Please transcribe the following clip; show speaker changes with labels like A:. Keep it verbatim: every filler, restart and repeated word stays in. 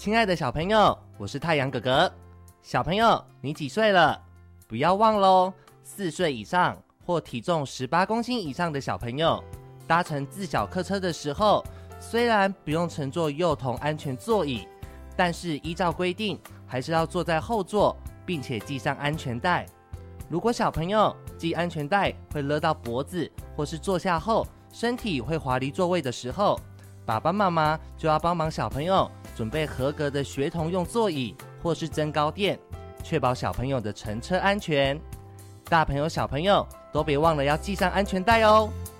A: 亲爱的小朋友，我是太阳哥哥。小朋友，你几岁了？不要忘咯，四岁以上或体重十八公斤以上的小朋友，搭乘自小客车的时候，虽然不用乘坐幼童安全座椅，但是依照规定，还是要坐在后座，并且系上安全带。如果小朋友系安全带会勒到脖子，或是坐下后身体会滑离座位的时候，爸爸妈妈就要帮忙小朋友准备合格的学童用座椅或是增高垫，确保小朋友的乘车安全。大朋友小朋友都别忘了要系上安全带哦。